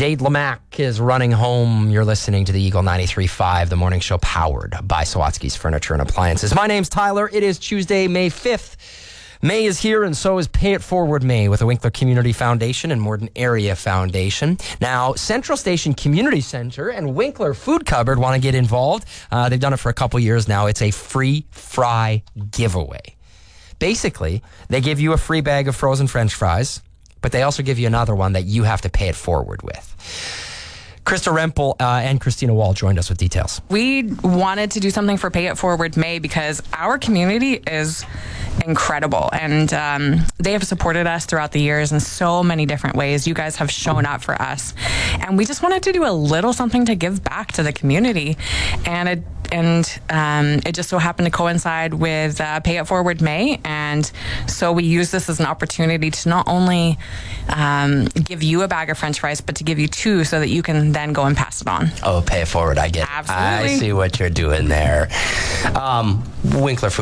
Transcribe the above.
Jade Lamack is running home. You're listening to the Eagle 93.5, the morning show powered by Sawatsky's Furniture and Appliances. My name's Tyler. It is Tuesday, May 5th. May is here, and so is Pay It Forward May with the Winkler Community Foundation and Morden Area Foundation. Now, Central Station Community Center and Winkler Food Cupboard want to get involved. They've done it for a couple years now. It's a free fry giveaway. Basically, they give you a free bag of frozen French fries, but they also give you another one that you have to pay it forward with. Krista Rempel and Christina Wall joined us with details. We wanted to do something for Pay It Forward May because our community is incredible, and they have supported us throughout the years in so many different ways. You guys have shown up for us, and we just wanted to do a little something to give back to the community, and it just so happened to coincide with Pay It Forward May, and so we use this as an opportunity to not only give you a bag of French fries, but to give you two so that you can then go and pass it on. Oh, Pay It Forward, I get it. Absolutely. I see what you're doing there. Winkler Food